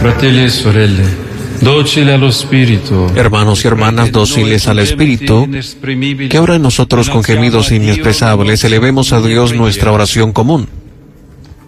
Fratelli e sorelle, docile allo Spirito. Hermanos y hermanas dóciles al Espíritu, que ahora nosotros con gemidos inexpresables elevemos a Dios nuestra oración común.